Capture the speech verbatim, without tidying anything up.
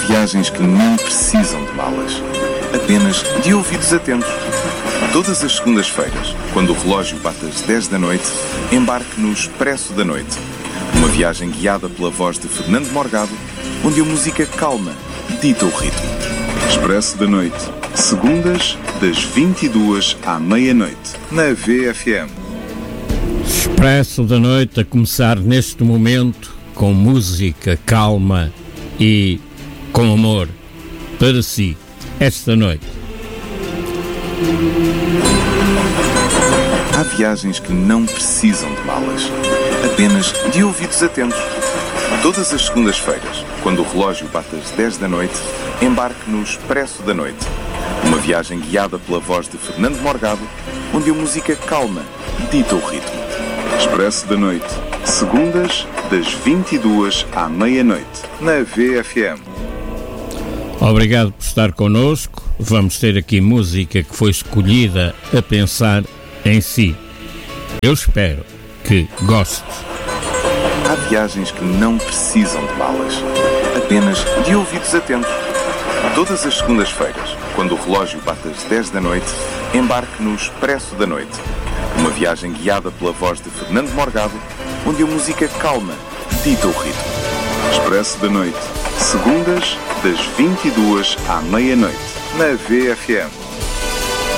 viagens que não precisam de malas, apenas de ouvidos atentos. Todas as segundas-feiras, quando o relógio bate às dez da noite, embarque no Expresso da Noite. Uma viagem guiada pela voz de Fernando Morgado, onde a música calma dita o ritmo. Expresso da Noite, segundas, das vinte e duas à meia-noite, na V F M. Expresso da Noite a começar neste momento com música calma e com amor para si, esta noite. Há viagens que não precisam de malas, apenas de ouvidos atentos. Todas as segundas-feiras, quando o relógio bate às dez da noite, embarque no Expresso da Noite. Uma viagem guiada pela voz de Fernando Morgado, onde a música calma dita o ritmo. Expresso da Noite, segundas, das vinte e duas à meia-noite, na V F M. Obrigado por estar connosco. Vamos ter aqui música que foi escolhida a pensar em si. Eu espero que goste. Há viagens que não precisam de malas, apenas de ouvidos atentos. Todas as segundas-feiras, quando o relógio bate às dez da noite, embarque no Expresso da Noite. Uma viagem guiada pela voz de Fernando Morgado, onde a música calma dita o ritmo. Expresso da Noite, segundas, das vinte e duas à meia-noite, na V F M.